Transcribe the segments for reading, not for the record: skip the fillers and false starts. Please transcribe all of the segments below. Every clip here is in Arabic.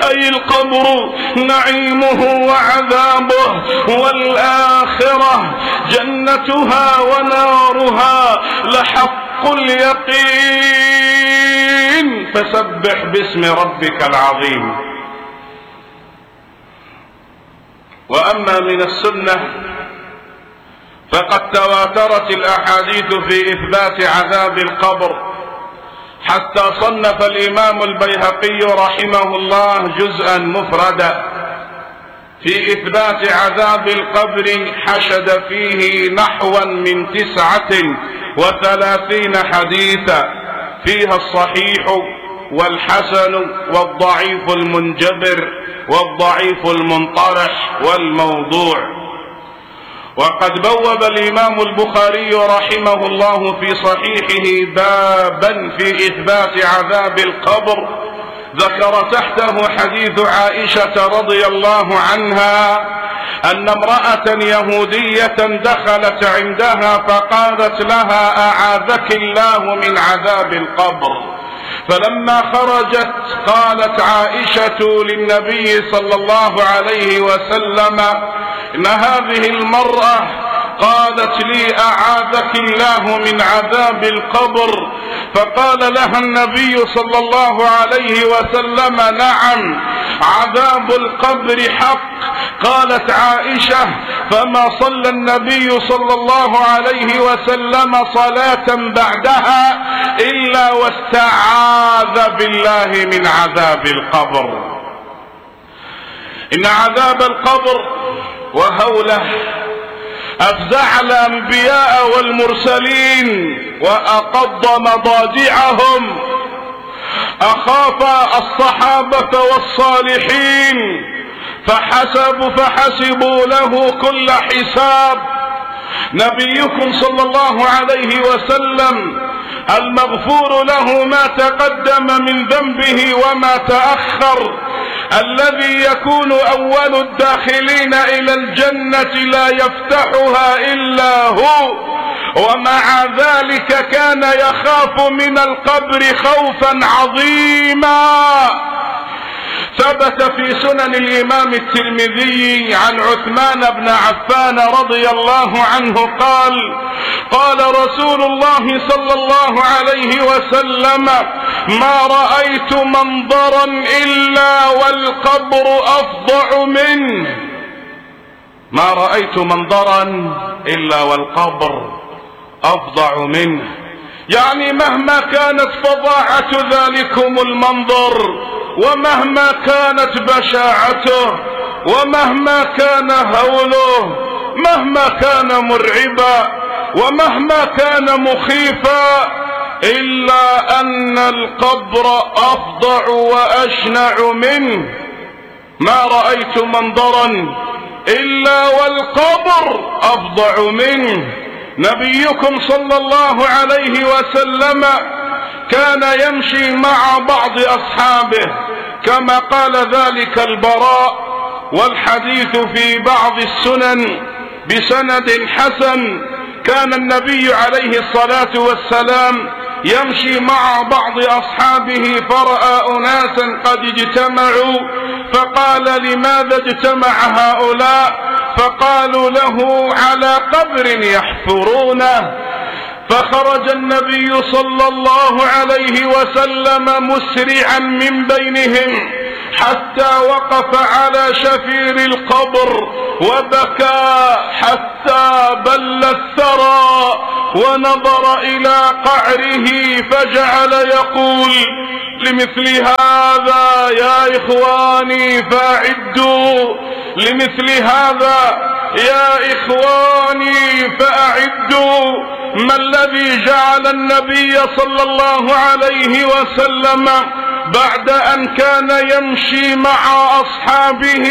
أي القبر نعيمه وعذابه، والآخرة جنتها ونارها لحق اليقين. فسبح باسم ربك العظيم. وأما من السنة فقد تواترت الأحاديث في إثبات عذاب القبر، حتى صنف الإمام البيهقي رحمه الله جزءا مفردا في إثبات عذاب القبر، حشد فيه نحوا من 39 حديثا، فيها الصحيح والحسن والضعيف المنجبر والضعيف المنطرح والموضوع. وقد بوب الإمام البخاري رحمه الله في صحيحه بابا في إثبات عذاب القبر، ذكر تحته حديث عائشة رضي الله عنها أن امرأة يهودية دخلت عندها فقالت لها أعاذك الله من عذاب القبر. فلما خرجت قالت عائشة للنبي صلى الله عليه وسلم إن هذه المرأة قالت لي أعاذك الله من عذاب القبر. فقال لها النبي صلى الله عليه وسلم نعم عذاب القبر حق. قالت عائشة فما صلى النبي صلى الله عليه وسلم صلاة بعدها إلا واستعاذ بالله من عذاب القبر. إن عذاب القبر وهوله أفزع الأنبياء والمرسلين وأقض مضاجعهم، أخاف الصحابة والصالحين فحسبوا له كل حساب. نبيكم صلى الله عليه وسلم المغفور له ما تقدم من ذنبه وما تأخر، الذي يكون أول الداخلين إلى الجنة لا يفتحها إلا هو، ومع ذلك كان يخاف من القبر خوفا عظيما. ثبت في سنن الإمام الترمذي عن عثمان بن عفان رضي الله عنه قال رسول الله صلى الله عليه وسلم ما رأيت منظرا إلا والقبر أفظع منه. ما رأيت منظرا إلا والقبر أفظع منه، يعني مهما كانت فظاعة ذلكم المنظر، ومهما كانت بشاعته، ومهما كان هوله، مهما كان مرعبا، ومهما كان مخيفا، إلا أن القبر أفظع وأشنع منه. ما رأيت منظرا إلا والقبر أفظع منه. نبيكم صلى الله عليه وسلم كان يمشي مع بعض أصحابه كما قال ذلك البراء، والحديث في بعض السنن بسند حسن. كان النبي عليه الصلاة والسلام يمشي مع بعض أصحابه فرأى أناسا قد اجتمعوا، فقال لماذا اجتمع هؤلاء؟ فقالوا له على قبر يحفرونه. فخرج النبي صلى الله عليه وسلم مسرعا من بينهم حتى وقف على شفير القبر وبكى حتى بل الثرى، ونظر إلى قعره فجعل يقول لمثل هذا يا إخواني فأعدوا، لمثل هذا يا إخواني فأعدوا. ما الذي جعل النبي صلى الله عليه وسلم بعد أن كان يمشي مع أصحابه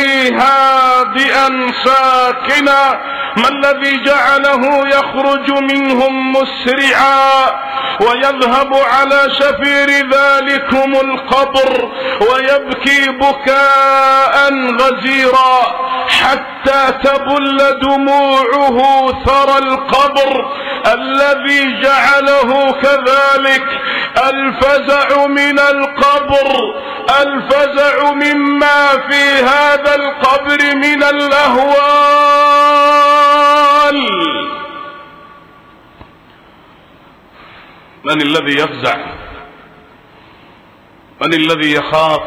هادئا ساكنا، ما الذي جعله يخرج منهم مسرعا ويذهب على شفير ذلكم القبر ويبكي بكاء غزيرا حتى تبل دموعه ثرى القبر؟ الذي جعله كذلك الفزع من القبر الفزع مما في هذا القبر من الأهوال. من الذي يفزع؟ من الذي يخاف؟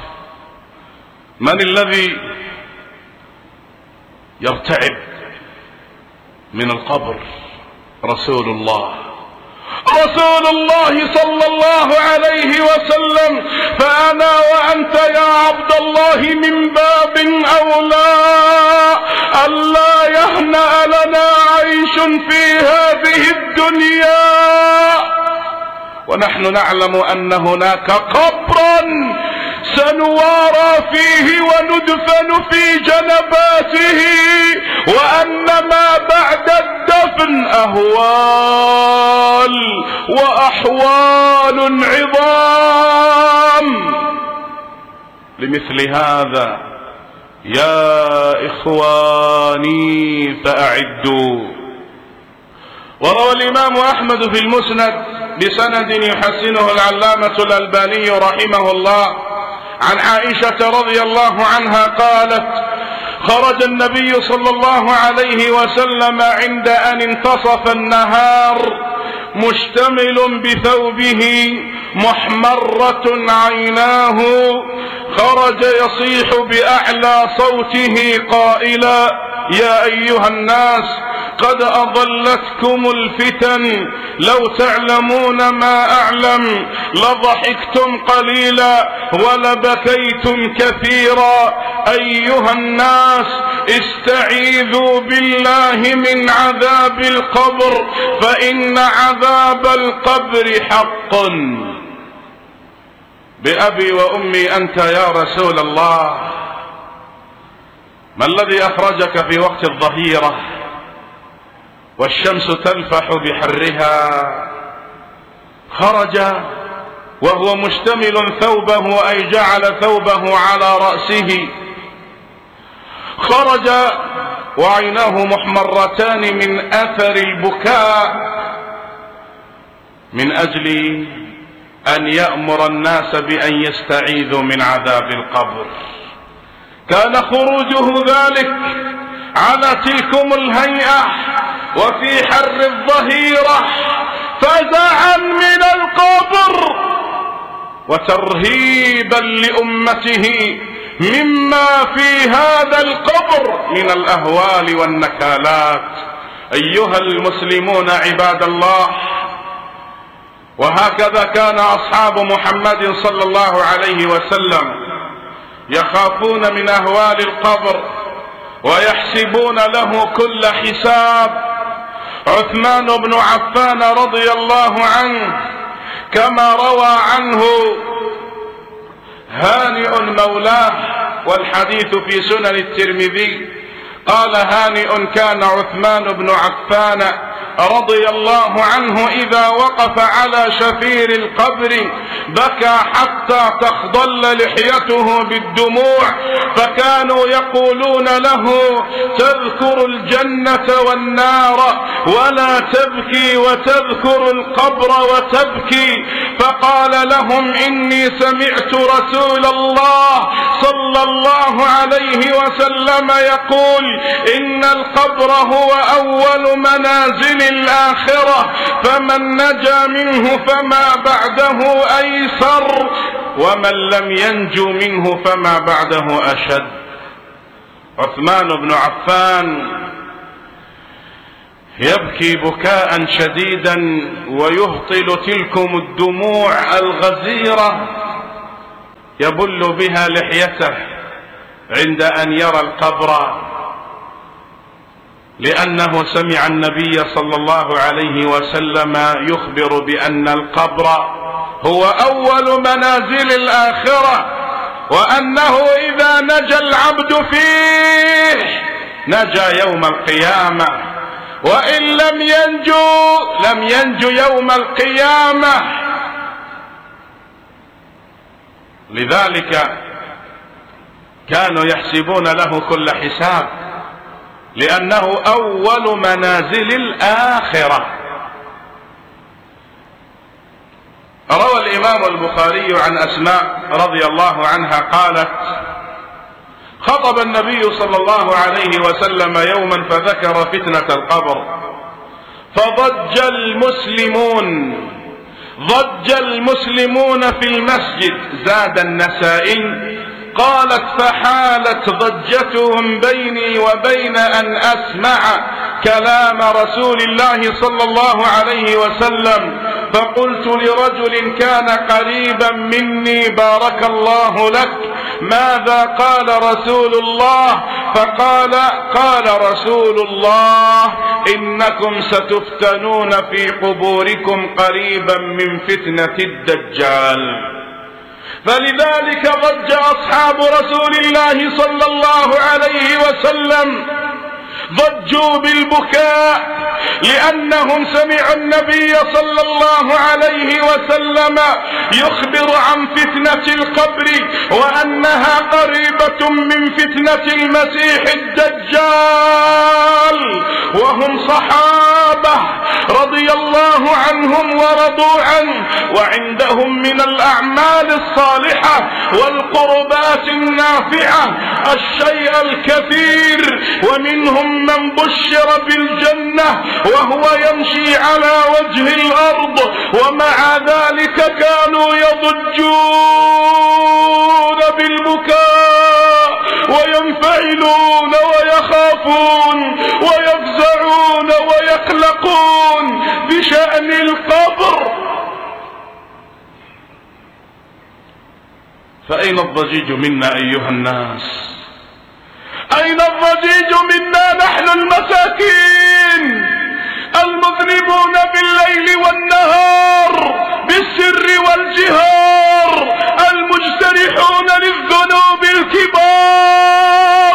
من الذي يرتعب من القبر؟ رسول الله، رسول الله صلى الله عليه وسلم. فأنا وأنت يا عبد الله من باب أولى ألا يهنأ لنا عيش في هذه الدنيا ونحن نعلم أن هناك قبرا سنوارى فيه وندفن في جنباته، وأن ما بعد الدفن أهوال وأحوال عظام. لمثل هذا يا إخواني فأعدوا. وروى الإمام أحمد في المسند بسند يحسنه العلامة الألباني رحمه الله عن عائشة رضي الله عنها قالت: خرج النبي صلى الله عليه وسلم عند أن انتصف النهار مشتمل بثوبه محمرة عيناه، خرج يصيح بأعلى صوته قائلا: يا أيها الناس قد أضلتكم الفتن، لو تعلمون ما أعلم لضحكتم قليلا ولبكيتم كثيرا. أيها الناس استعيذوا بالله من عذاب القبر، فإن عذاب القبر حق. بأبي وأمي أنت يا رسول الله، ما الذي أخرجك في وقت الظهيرة والشمس تلفح بحرها؟ خرج وهو مشتمل ثوبه، أي جعل ثوبه على رأسه. خرج وعيناه محمرتان من أثر البكاء من أجل أن يأمر الناس بأن يستعيذوا من عذاب القبر. كان خروجه ذلك على تلكم الهيئة وفي حر الظهيرة فزعا من القبر وترهيبا لأمته مما في هذا القبر من الأهوال والنكالات. أيها المسلمون عباد الله، وهكذا كان أصحاب محمد صلى الله عليه وسلم يخافون من أهوال القبر ويحسبون له كل حساب. عثمان بن عفان رضي الله عنه كما روى عنه هانئ مولاه، والحديث في سنن الترمذي، قال هانئ: كان عثمان بن عفان رضي الله عنه إذا وقف على شفير القبر بكى حتى تخضل لحيته بالدموع، فكانوا يقولون له: تذكر الجنة والنار ولا تبكي، وتذكر القبر وتبكي. فقال لهم: إني سمعت رسول الله صلى الله عليه وسلم يقول: إن القبر هو أول منازل الآخرة، فمن نجا منه فما بعده أيسر، ومن لم ينجو منه فما بعده أشد. عثمان بن عفان يبكي بكاء شديدا ويهطل تلكم الدموع الغزيرة يبل بها لحيته عند أن يرى القبر، لأنه سمع النبي صلى الله عليه وسلم يخبر بأن القبر هو أول منازل الآخرة، وأنه إذا نجا العبد فيه نجا يوم القيامة، وإن لم ينجو يوم القيامة. لذلك كانوا يحسبون له كل حساب، لأنه أول منازل الآخرة. روى الإمام البخاري عن أسماء رضي الله عنها قالت: خطب النبي صلى الله عليه وسلم يوما فذكر فتنة القبر، فضج المسلمون في المسجد. زاد النسائي: قالت: فحالت ضجتهم بيني وبين أن أسمع كلام رسول الله صلى الله عليه وسلم، فقلت لرجل كان قريبا مني: بارك الله لك، ماذا قال رسول الله؟ فقال: قال رسول الله: إنكم ستفتنون في قبوركم قريبا من فتنة الدجال. فلذلك ضج أصحاب رسول الله صلى الله عليه وسلم، ضجوا بالبكاء، لأنهم سمعوا النبي صلى الله عليه وسلم يخبر عن فتنة القبر وأنها قريبة من فتنة المسيح الدجال، وهم صحابة رضي الله عنهم ورضوا عنه، وعندهم من الأعمال الصالحة والقربات النافعة الشيء الكثير، ومنهم من بشر بالجنة وهو يمشي على وجه الأرض، ومع ذلك كانوا يضجون بالبكاء وينفعلون ويخافون ويفزعون ويقلقون بشأن القبر. فأين الضجيج منا أيها الناس؟ أين الضجيج منا نحن المساكين المذنبون بالليل والنهار بالسر والجهار، المجترحون للذنوب الكبار؟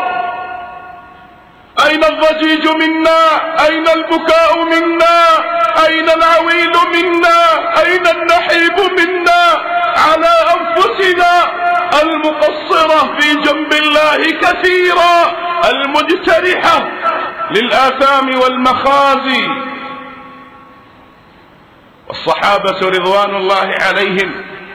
أين الضجيج منا؟ أين البكاء منا؟ أين العويل منا؟ أين النحيب منا على أنفسنا المقصرة في جنب الله كثيرا، المجترحة للآثام والمخازي؟ والصحابة رضوان الله عليهم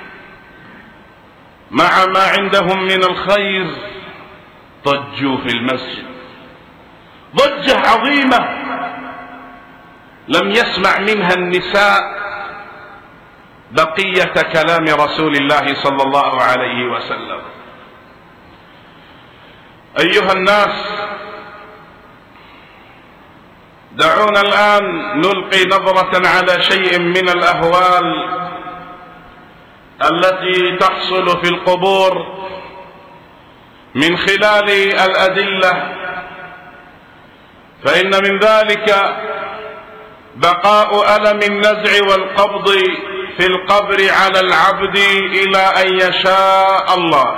مع ما عندهم من الخير ضجوا في المسجد ضجة عظيمة لم يسمع منها النساء بقية كلام رسول الله صلى الله عليه وسلم. أيها الناس، دعونا الآن نلقي نظرة على شيء من الأهوال التي تحصل في القبور من خلال الأدلة، فإن من ذلك بقاء ألم النزع والقبض في القبر على العبد إلى أن يشاء الله.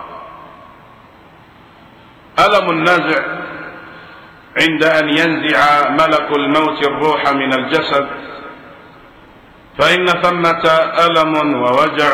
ألم النزع عند أن ينزع ملك الموت الروح من الجسد، فإن ثمة ألم ووجع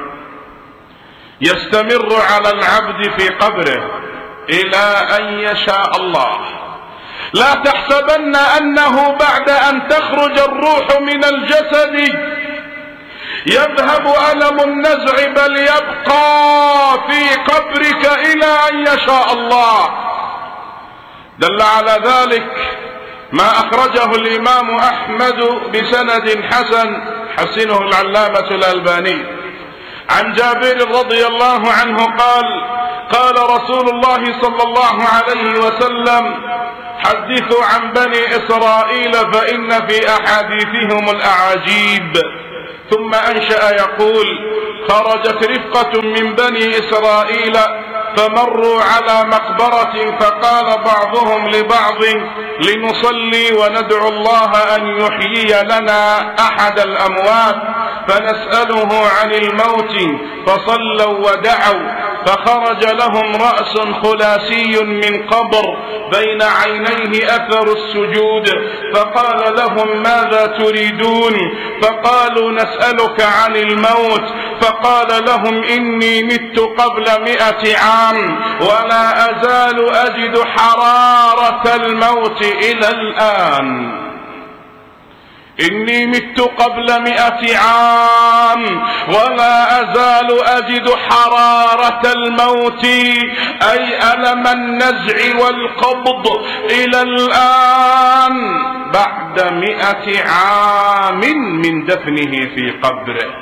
يستمر على العبد في قبره إلى أن يشاء الله. لا تحسبن أنه بعد أن تخرج الروح من الجسد يذهب ألم النزع، بل يبقى في قبرك إلى أن يشاء الله. دل على ذلك ما أخرجه الإمام أحمد بسند حسنه العلامة الألباني عن جابر رضي الله عنه قال: قال رسول الله صلى الله عليه وسلم: حدثوا عن بني إسرائيل فإن في أحاديثهم الأعاجيب. ثم أنشأ يقول: خرجت رفقة من بني إسرائيل فمروا على مقبرة، فقال بعضهم لبعض: لنصلي وندعو الله أن يحيي لنا أحد الأموات فنسأله عن الموت. فصلوا ودعوا، فخرج لهم رأس خلاسي من قبر بين عينيه أثر السجود، فقال لهم: ماذا تريدون؟ فقالوا: نسألك عن الموت. فقال لهم: إني مت قبل 100 عام ولا أزال أجد حرارة الموت إلى الآن. إني مت قبل 100 عام ولا أزال أجد حرارة الموت أي ألم النزع والقبض إلى الآن بعد 100 عام من دفنه في قبره.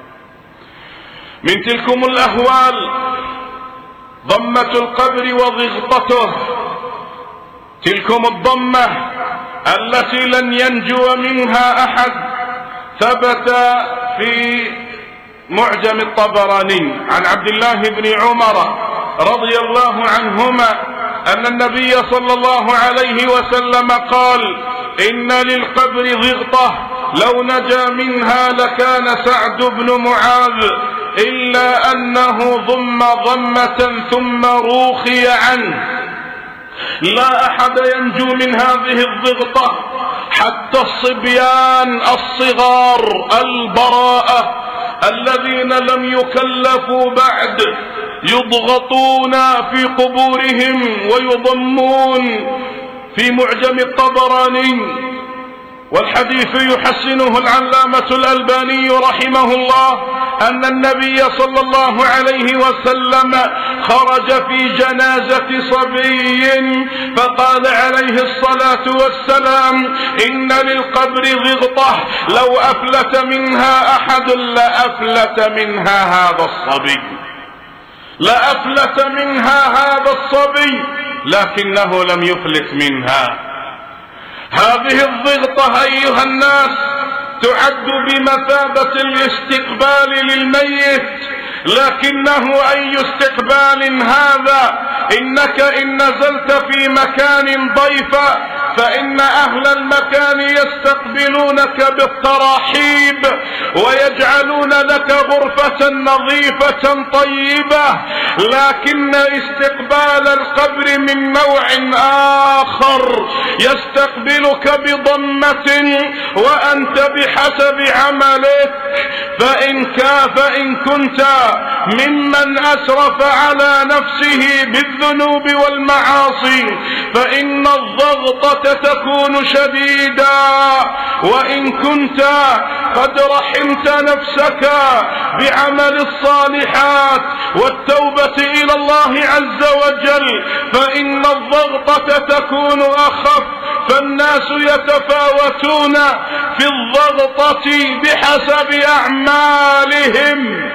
من تلكم الأهوال ضمة القبر وضغطته، تلكم الضمة التي لن ينجو منها أحد. ثبت في معجم الطبراني عن عبد الله بن عمر رضي الله عنهما أن النبي صلى الله عليه وسلم قال: إن للقبر ضغطة لو نجا منها لكان سعد بن معاذ، إلا أنه ضم ضمة ثم روخي عنه. لا أحد ينجو من هذه الضغطة حتى الصبيان الصغار البراءة الذين لم يكلفوا بعد يضغطون في قبورهم ويضمون. في معجم الطبراني، والحديث يحسنه العلامة الألباني رحمه الله، أن النبي صلى الله عليه وسلم خرج في جنازة صبي فقال عليه الصلاة والسلام: إن للقبر ضغطة لو أفلت منها أحد لأفلت منها هذا الصبي، لأفلت منها هذا الصبي، لكنه لم يفلت منها. هذه الضغطة أيها الناس تعد بمثابة الاستقبال للميت، لكنه أي استقبال هذا؟ إنك إن نزلت في مكان ضيفا فإن أهل المكان يستقبلونك بالتراحيب ويجعلون لك غرفة نظيفة طيبة، لكن استقبال القبر من نوع آخر، يستقبلك بضمة وأنت بحسب عملك. فإن كنت ممن أسرف على نفسه بالذنوب والمعاصي فإن الضغطة تكون شديدة، وإن كنت قد رحمت نفسك بعمل الصالحات والتوبة إلى الله عز وجل فإن الضغطة تكون أخف. فالناس يتفاوتون في الضغطة بحسب أعمالهم.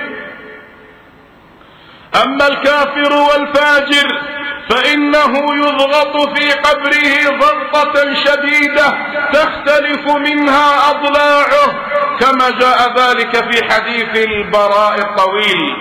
أما الكافر والفاجر فإنه يضغط في قبره ضغطة شديدة تختلف منها أضلاعه، كما جاء ذلك في حديث البراء الطويل.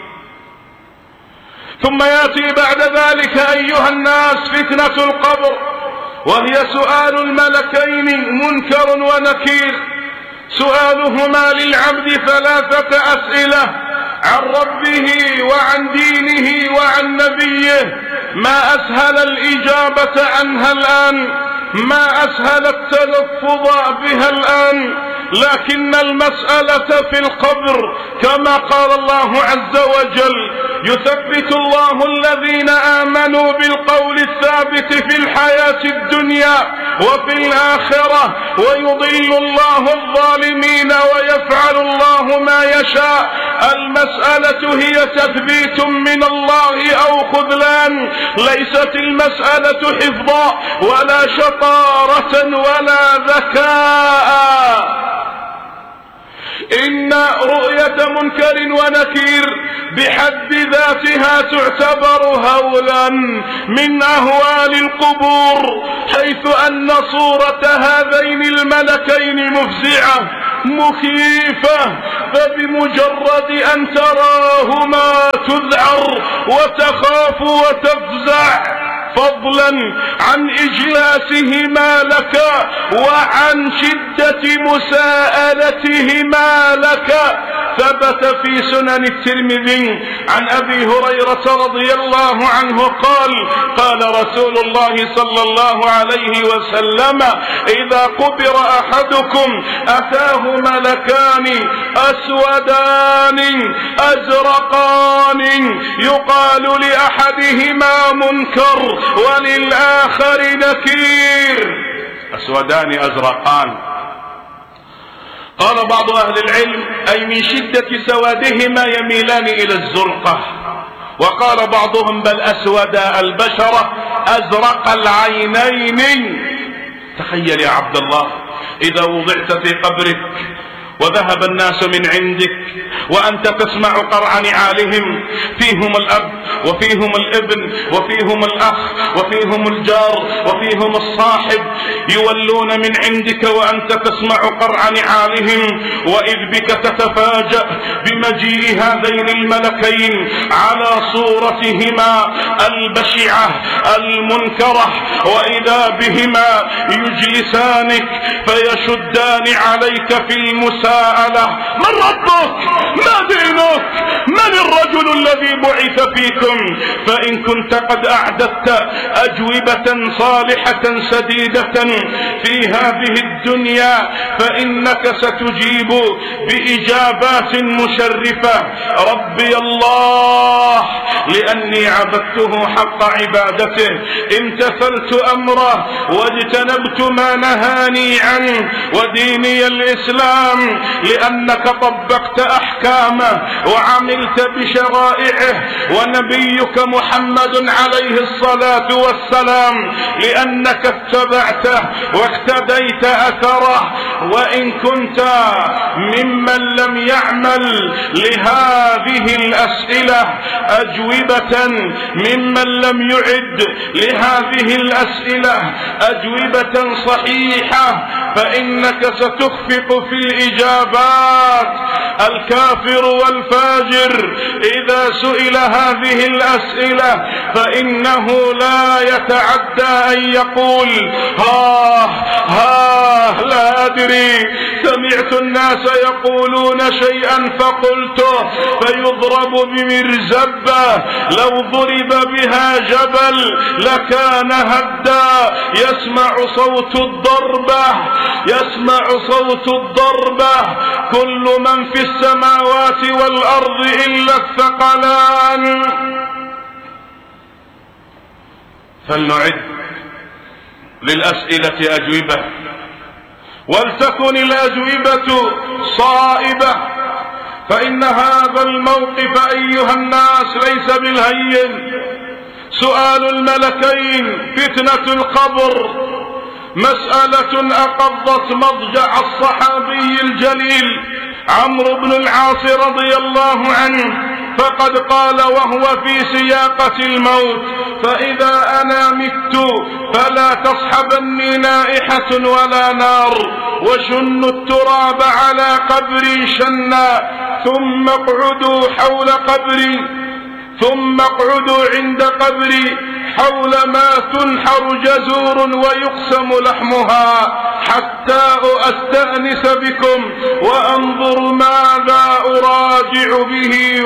ثم يأتي بعد ذلك أيها الناس فتنة القبر، وهي سؤال الملكين منكر ونكير. سؤالهما للعبد 3 أسئلة عن ربه وعن دينه وعن نبيه، ما أسهل الإجابة عنها الآن، ما أسهل التلفظ بها الآن، لكن المسألة في القبر كما قال الله عز وجل: يثبت الله الذين آمنوا بالقول الثابت في الحياة الدنيا وفي الآخرة ويضل الله الظالمين ويفعل الله ما يشاء. المسألة هي تثبيت من الله أو خذلان، ليست المسألة حفظا ولا شطارة ولا ذكاء. إن رؤية منكر ونكير بحد ذاتها تعتبر هولا من أهوال القبور، حيث أن صورة هذين الملكين مفزعة مخيفة، فبمجرد أن تراهما تذعر وتخاف وتفزع، فضلا عن إجلاسهما لك وعن شدة مساءلتهما لك. ثبت في سنن الترمذي عن أبي هريرة رضي الله عنه قال: قال رسول الله صلى الله عليه وسلم: إذا قبر أحدكم أتاه ملكان أسودان أزرقان يقال لأحدهما منكر وللآخر نكير. أسودان أزرقان، قال بعض أهل العلم أي من شدة سوادهما يميلان إلى الزرقة، وقال بعضهم بل أسود البشرة أزرق العينين. تخيل يا عبد الله إذا وضعت في قبرك وذهب الناس من عندك وأنت تسمع قرع نعالهم، فيهم الأب وفيهم الابن وفيهم الأخ وفيهم الجار وفيهم الصاحب، يولون من عندك وأنت تسمع قرع نعالهم، وإذ بك تتفاجأ بمجيء هذين الملكين على صورتهما البشعة المنكرة، وإذا بهما يجلسانك فيشدان عليك في المساءلة: من ربك؟ ما دينك؟ من الرجل الذي بعث فيكم؟ فإن كنت قد أعددت أجوبة صالحة سديدة في هذه الدنيا فإنك ستجيب بإجابات مشرفة: ربي الله لأني عبدته حق عبادته، امتثلت أمره واجتنبت ما نهاني عنه، وديني الإسلام لأنك طبقت أحكامه وعملت بشرائعه، ونبيك محمد عليه الصلاة والسلام لأنك اتبعته واقتديت أثره. وإن كنت ممن لم يعمل لهذه الأسئلة أجوبة، ممن لم يعد لهذه الأسئلة أجوبة صحيحة، فإنك ستخفق في الإجابات. الكافر والفاجر إذا سئل هذه الأسئلة فإنه لا يتعدى أن يقول: لا أدري، سمعت الناس يقولون شيئا فقلته، فيضرب بمرزبة لو ضرب بها جبل لكان هدا. يسمع صوت الضربة كل من في السماوات والأرض إلا الثقلان. فلنعد للأسئلة أجوبة، ولتكن الأجوبة صائبة، فإن هذا الموقف أيها الناس ليس بالهين. سؤال الملكين، فتنة القبر، مسألة أقضت مضجع الصحابي الجليل عمرو بن العاص رضي الله عنه، فقد قال وهو في سياقة الموت: فإذا أنا مت فلا تصحبني نائحة ولا نار، وشنوا التراب على قبري شنا، ثم اقعدوا عند قبري حول ما تنحر جزور ويقسم لحمها، حتى أستأنس بكم وأنظر ماذا أراجع به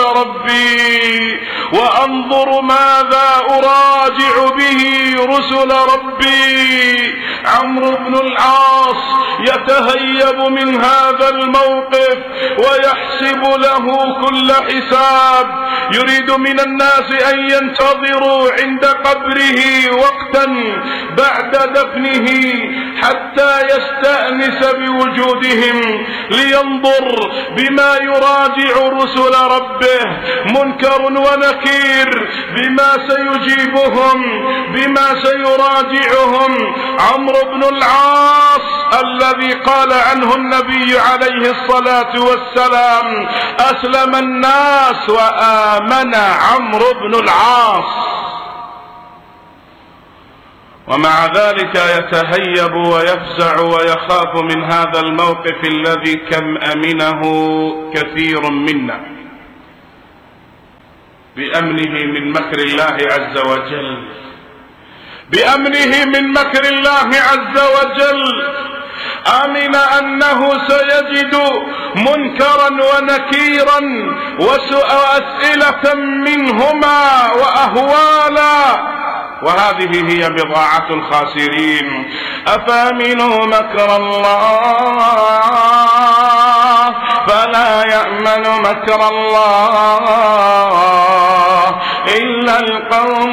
رسل ربي. عمرو بن العاص يتهيب من هذا الموقف ويحسب له كل حساب، يريد من الناس أن ينتظروا عند قبره وقتا بعد دفنه حتى يستأنس بوجودهم، لينظر بما يراجع رسل ربه، منكر ونكير، بما سيجيبهم، بما سيراجعهم. عمرو بن العاص الذي قال عنه النبي عليه الصلاة والسلام: أسلم الناس وآمن عمرو بن العاص، ومع ذلك يتهيب ويفزع ويخاف من هذا الموقف الذي كم أمنه كثير منا بأمنه من مكر الله عز وجل، بأمنه من مكر الله عز وجل. أمن أنه سيجد منكرا ونكيرا وأسئلة منهما وأهوالا، وهذه هي بضاعة الخاسرين. أفأمنوا مكر الله فلا يأمن مكر الله إلا القوم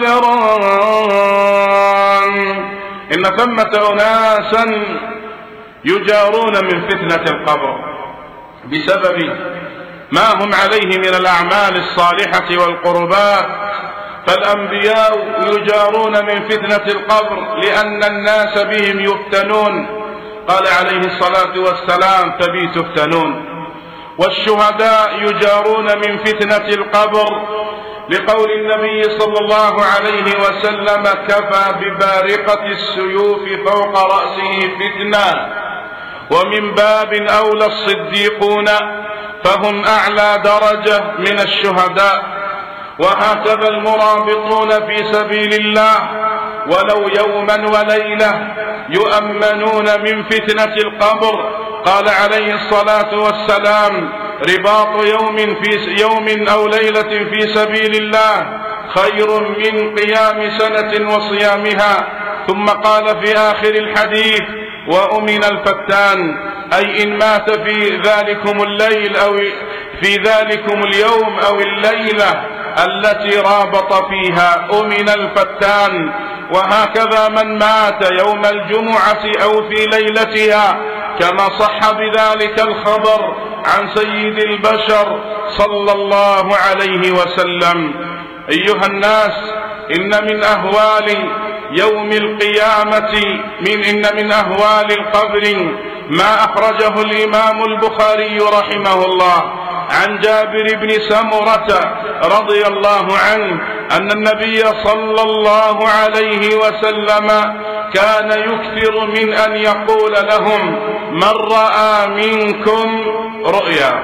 الخاسرون. إن ثمة أناسا يجارون من فتنة القبر بسبب ما هم عليه من الأعمال الصالحة والقربات. فالأنبياء يجارون من فتنة القبر لأن الناس بهم يفتنون، قال عليه الصلاة والسلام: فبي تفتنون. والشهداء يجارون من فتنة القبر لقول النبي صلى الله عليه وسلم: كفى ببارقة السيوف فوق رأسه فتنة. ومن باب أولى الصديقون، فهم أعلى درجة من الشهداء. وهكذا المرابطون في سبيل الله ولو يوما وليلة يؤمنون من فتنة القبر. قال عليه الصلاة والسلام: رباط يوم أو ليلة في سبيل الله خير من قيام سنة وصيامها. ثم قال في آخر الحديث: وأمن الفتان، أي إن مات في ذلكم الليل أو في ذلكم اليوم أو الليلة التي رابط فيها أمن الفتان. وهكذا من مات يوم الجمعة أو في ليلتها، كما صح بذلك الخبر عن سيد البشر صلى الله عليه وسلم. أيها الناس، إن من أهوال يوم القيامة إن من أهوال القبر ما أخرجه الإمام البخاري رحمه الله عن جابر بن سمرة رضي الله عنه أن النبي صلى الله عليه وسلم كان يكثر من أن يقول لهم: من رأى منكم رؤيا،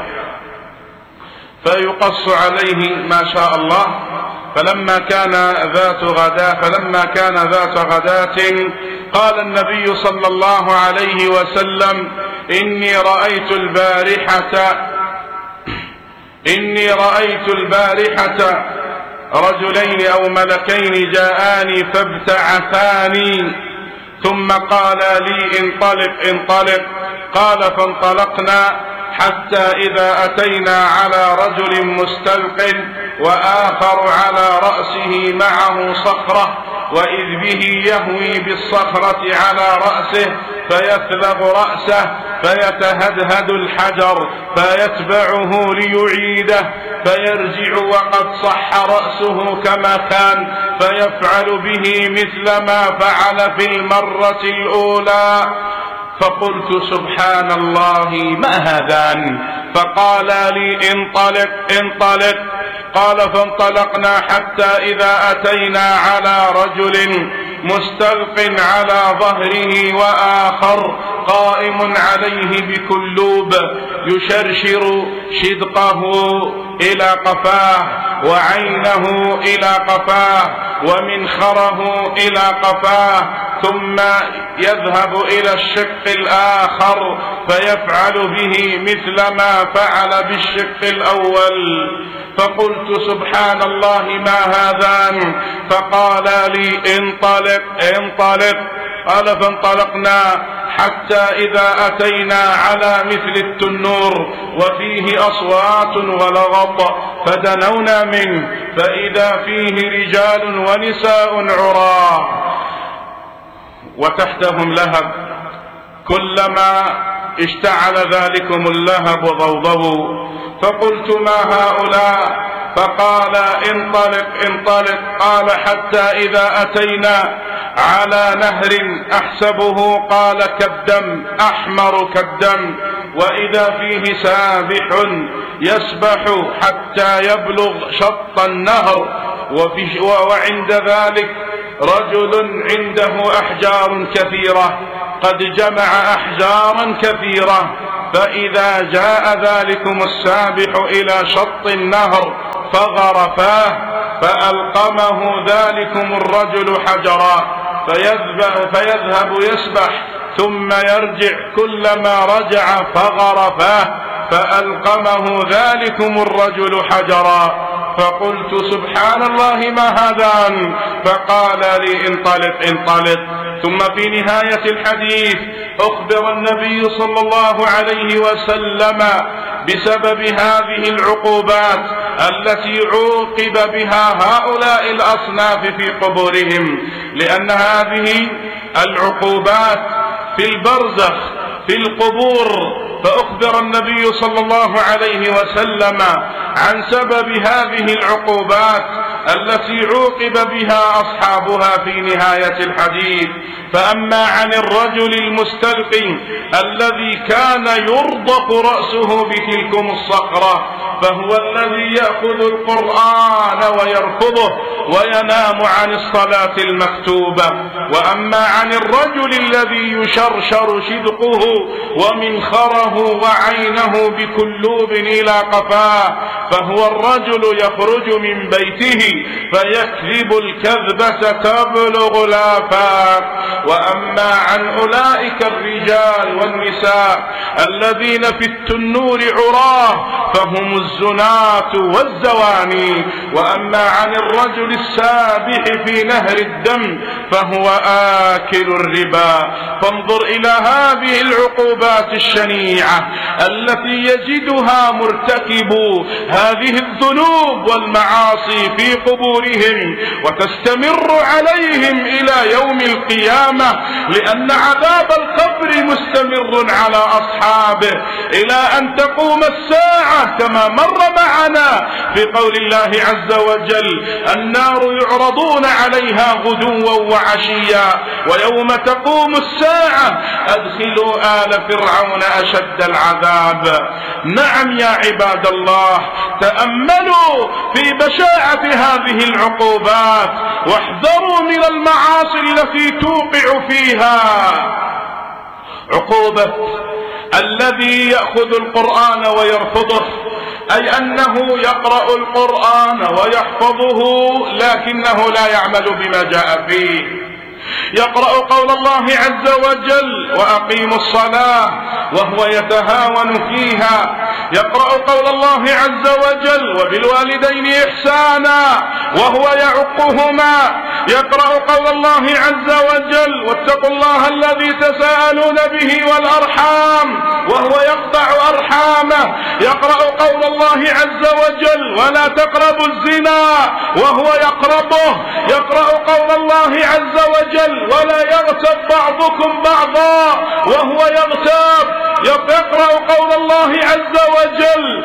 فيقص عليه ما شاء الله. فلما كان ذات غداة قال النبي صلى الله عليه وسلم: إني رأيت البارحة رجلين أو ملكين جاءاني فابتعثاني، ثم قال لي: انطلق. قال: فانطلقنا حتى إذا أتينا على رجل مستلق وآخر على رأسه معه صخرة، وإذ به يهوي بالصخرة على رأسه فيثلغ رأسه فيتهدهد الحجر فيتبعه ليعيده، فيرجع وقد صح رأسه كما كان، فيفعل به مثل ما فعل في المرة الأولى. فقلت: سبحان الله، ما هذان؟ فقال لي: انطلق. قال: فانطلقنا حتى إذا أتينا على رجل مستلق على ظهره وآخر قائم عليه بكلوب يشرشر شدقه إلى قفاه وعينه إلى قفاه ومنخره إلى قفاه، ثم يذهب إلى الشق الآخر فيفعل به مثل ما فعل بالشق الأول. فقلت: سبحان الله، ما هذان؟ فقال لي: انطلق. قال: فانطلقنا حتى إذا أتينا على مثل التنور وفيه أصوات ولغط، فدنونا منه فإذا فيه رجال ونساء عراة وتحتهم لهب، كلما اشتعل ذلكم اللهب ضوضوا. فقلت: ما هؤلاء؟ فقال: انطلق. قال: حتى إذا أتينا على نهر أحسبه قال كالدم، أحمر كالدم، وإذا فيه سابح يسبح حتى يبلغ شط النهر، وعند ذلك رجل عنده أحجار كثيرة، قد جمع أحجارا كثيرة، فإذا جاء ذلكم السابح إلى شط النهر فغرفاه، فألقمه ذلكم الرجل حجرا، فيذهب يسبح ثم يرجع، كلما رجع فغرفاه، فألقمه ذلكم الرجل حجرا. فقلت: سبحان الله، ما هذان؟ فقال لي: انطلق. ثم في نهاية الحديث أخبر النبي صلى الله عليه وسلم بسبب هذه العقوبات التي عوقب بها هؤلاء الأصناف في قبورهم، لأن هذه العقوبات في البرزخ في القبور. فأخبر النبي صلى الله عليه وسلم عن سبب هذه العقوبات التي عوقب بها أصحابها في نهاية الحديث. فأما عن الرجل المستلقي الذي كان يرضق رأسه بتلكم الصخرة فهو الذي يأخذ القرآن ويرفضه وينام عن الصلاة المكتوبة. وأما عن الرجل الذي يشرشر شدقه ومنخره وعينه بكلوب إلى قفاه فهو الرجل يخرج من بيته فيكذب الكذبة تبلغ الآفاق. وأما عن أولئك الرجال والنساء الذين في التنور عراه فهم الزناة والزواني. وأما عن الرجل السابح في نهر الدم فهو آكل الربا. فانظر إلى هذه العقوبات الشنيعة التي يجدها مرتكبو هذه الذنوب والمعاصي في قبورهم وتستمر عليهم إلى يوم القيامة، لأن عذاب القبر مستمر على أصحابه إلى أن تقوم الساعة، كما مر معنا في قول الله عز وجل: النار يعرضون عليها غدوا وعشيا ويوم تقوم الساعة أدخلوا آل فرعون أشد العذاب. نعم يا عباد الله، تأملوا في بشاعة هذه العقوبات واحذروا من المعاصي التي توقع فيها. عقوبة الذي يأخذ القرآن ويرفضه، أي أنه يقرأ القرآن ويحفظه لكنه لا يعمل بما جاء فيه. يقرأ قول الله عز وجل: وأقيموا الصلاة، وهو يتهاون فيها. يقرأ قول الله عز وجل: وبالوالدين إحسانا، وهو يعقهما. يقرأ قول الله عز وجل: واتقوا الله الذي تساءلون به والأرحام، وهو يقطع أرحامه. يقرأ قول الله عز وجل: ولا تقربوا الزنا، وهو يقربه. يقرأ قول الله عز وجل: ولا يغتب بعضكم بعضا، وهو يغتاب. يقرأ قول الله عز وجل: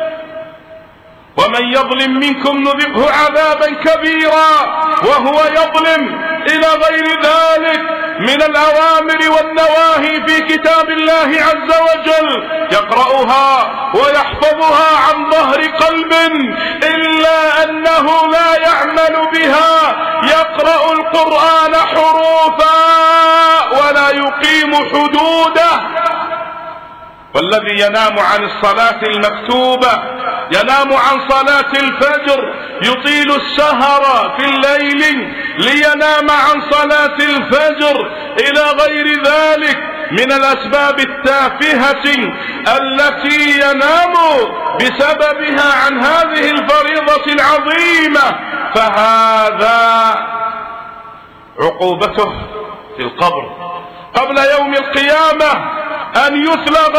ومن يظلم منكم نذقه عذابا كبيرا، وهو يظلم، إلى غير ذلك من الأوامر والنواهي في كتاب الله عز وجل. يقرأها ويحفظها عن ظهر قلب، إلا أنه لا يعمل بها. يقرأ القرآن حروفا ولا يقيم حدوده. والذي ينام عن الصلاة المكتوبة، ينام عن صلاة الفجر، يطيل السهر في الليل لينام عن صلاة الفجر، إلى غير ذلك من الأسباب التافهة التي ينام بسببها عن هذه الفريضة العظيمة، فهذا عقوبته في القبر قبل يوم القيامة أن يثلغ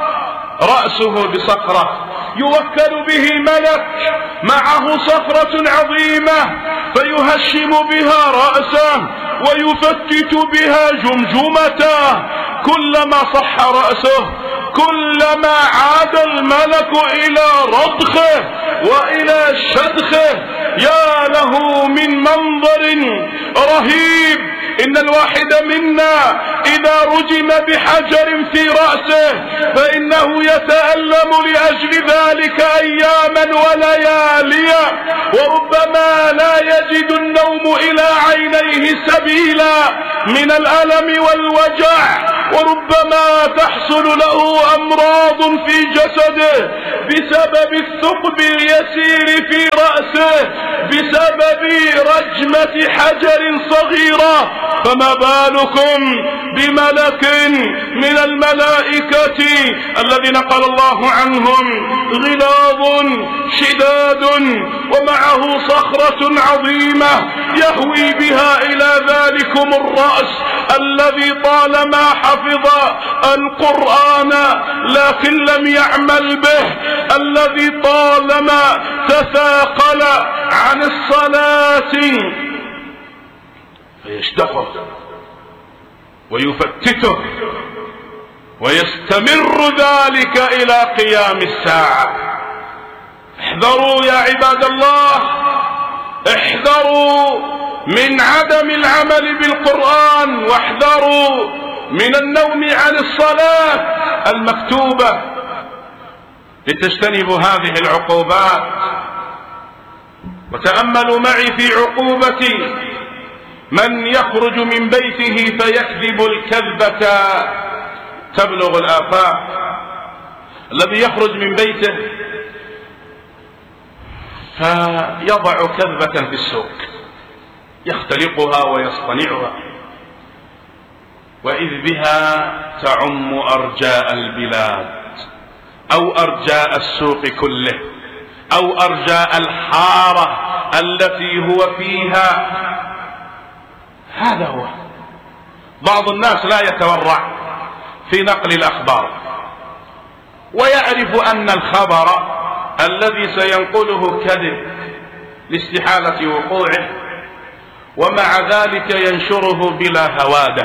رأسه بصخرة، يوكل به ملك معه صخرة عظيمة فيهشم بها رأسه ويفتت بها جمجمته. كلما صح رأسه كلما عاد الملك إلى رضخه وإلى شدخه. يا له من منظر رهيب! إن الواحد منا إذا رجم بحجر في رأسه فإنه يتألم لأجل ذلك أياما ولياليا، وربما لا يجد النوم إلى عينيه سبيلا من الألم والوجع، وربما تحصل له أمراض في جسده بسبب الثقب اليسير في رأسه، بسبب رجمة حجر صغيرة. فما بالكم بملك من الملائكة الذين قال الله عنهم: غلاظ شداد ومعه صخرة عظيمة يهوي بها إلى ذلكم الرأس الذي طالما حفظ القرآن لكن لم يعمل به، الذي طالما تثاقل عن الصلاة فيشدخه ويفتته ويستمر ذلك إلى قيام الساعة. احذروا يا عباد الله، احذروا من عدم العمل بالقرآن، واحذروا من النوم عن الصلاة المكتوبة لتجتنبوا هذه العقوبات. وتأملوا معي في عقوبة من يخرج من بيته فيكذب الكذبة تبلغ الآفاق. الذي يخرج من بيته فيضع كذبة في السوق يختلقها ويصطنعها، وإذ بها تعم أرجاء البلاد أو أرجاء السوق كله أو أرجاء الحارة التي هو فيها. هذا هو. بعض الناس لا يتورع في نقل الأخبار، ويعرف أن الخبر الذي سينقله كذب لاستحالة وقوعه، ومع ذلك ينشره بلا هوادة،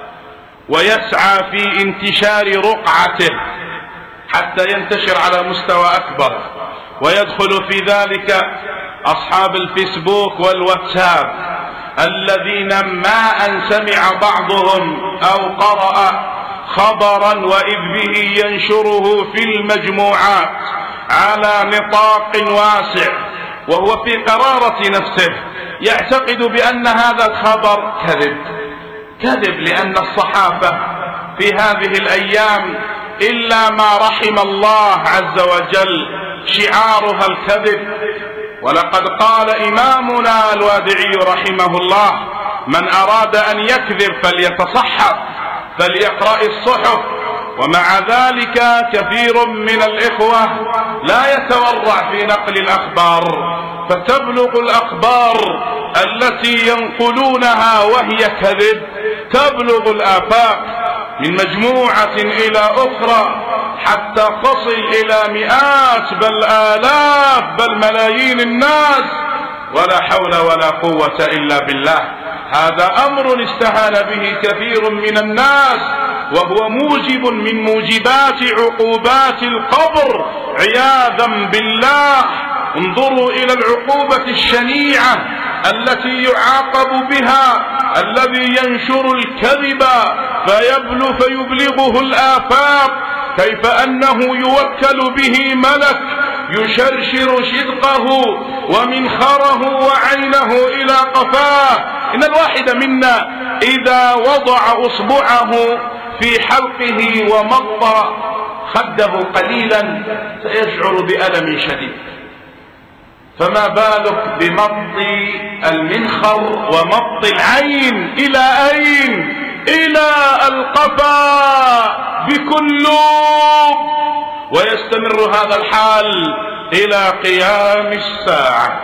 ويسعى في انتشار رقعته حتى ينتشر على مستوى أكبر، ويدخل في ذلك أصحاب الفيسبوك والواتساب الذين ما أن سمع بعضهم أو قرأ خبرا وإذ به ينشره في المجموعات على نطاق واسع، وهو في قرارة نفسه يعتقد بأن هذا الخبر كذب، لأن الصحافة في هذه الأيام إلا ما رحم الله عز وجل شعارها الكذب. ولقد قال إمامنا الوادعي رحمه الله: من أراد أن يكذب فليتصحف، فليقرأ الصحف. ومع ذلك كثير من الإخوة لا يتورع في نقل الأخبار، فتبلغ الأخبار التي ينقلونها وهي كذب تبلغ الآفاق من مجموعة إلى أخرى، حتى تصل إلى مئات بل آلاف بل ملايين الناس، ولا حول ولا قوة إلا بالله. هذا أمر استهان به كثير من الناس، وهو موجب من موجبات عقوبات القبر عياذا بالله. انظروا إلى العقوبة الشنيعة التي يعاقب بها الذي ينشر الكذب فيبلغه الآفاق، كيف أنه يوكل به ملك يشرشر شدقه ومنخره وعينه إلى قفاه. إن الواحد منا إذا وضع أصبعه في حلقه ومط خده قليلا سيشعر بألم شديد، فما بالك بمط المنخر ومط العين إلى أين؟ إلى القفا بكل لوب، ويستمر هذا الحال إلى قيام الساعة.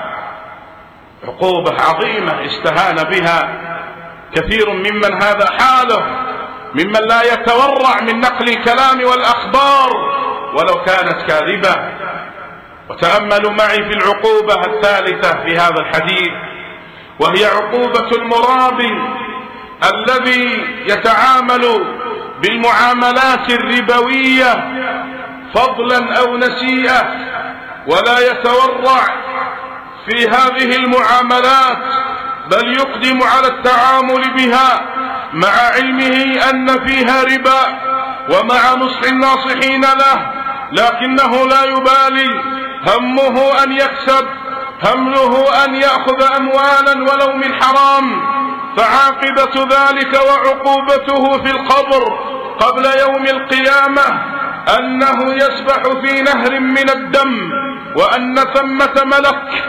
عقوبة عظيمة استهان بها كثير ممن هذا حاله، ممن لا يتورع من نقل الكلام والأخبار ولو كانت كاذبة. وتأملوا معي في العقوبة الثالثة في هذا الحديث، وهي عقوبة المرابي الذي يتعامل بالمعاملات الربوية فضلا أو نسيئة، ولا يتورع في هذه المعاملات، بل يقدم على التعامل بها مع علمه أن فيها ربا ومع نصح الناصحين له، لكنه لا يبالي، همه أن يكسب، همه أن يأخذ أموالا ولو من حرام. فعاقبة ذلك وعقوبته في القبر قبل يوم القيامة أنه يسبح في نهر من الدم، وأن ثمة ملك